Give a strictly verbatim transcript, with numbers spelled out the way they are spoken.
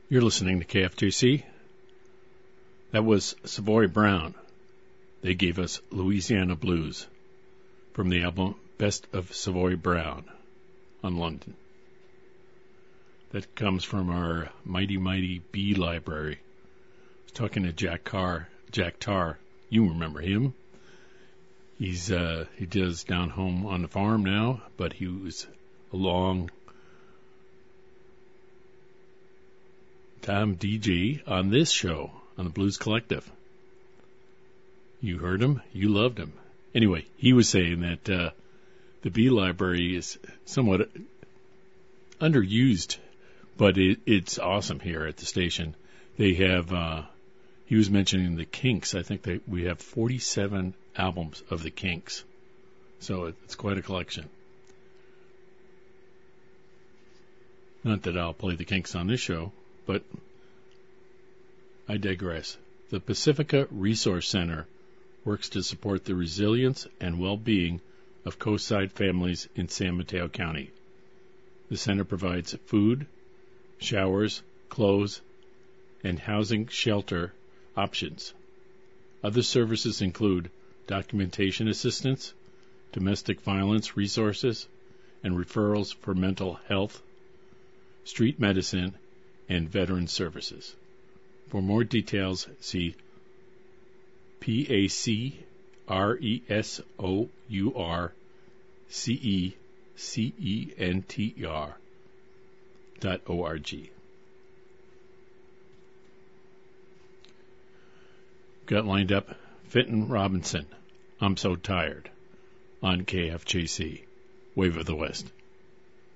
You're listening to K F J C. That was Savoy Brown. They gave us Louisiana Blues from the album Best of Savoy Brown on London. That comes from our mighty, mighty B library. I was talking to Jack Carr, Jack Tarr. You remember him. He's uh, he does Down Home on the Farm now, but he was a long time D J on this show, on the Blues Collective. You heard him, you loved him. Anyway, he was saying that uh, the B library is somewhat underused, but it, it's awesome here at the station. They have, uh, he was mentioning the Kinks. I think that we have forty-seven albums of the Kinks. So it, it's quite a collection. Not that I'll play the Kinks on this show, but I digress. The Pacifica Resource Center works to support the resilience and well-being of coastside families in San Mateo County. The center provides food, showers, clothes, and housing shelter options. Other services include documentation assistance, domestic violence resources, and referrals for mental health, street medicine, and veteran services. For more details, see P A C R E S O U R C E C E N T E R dot O R G. Got lined up Fenton Robinson, I'm So Tired, on K F J C, Wave of the West.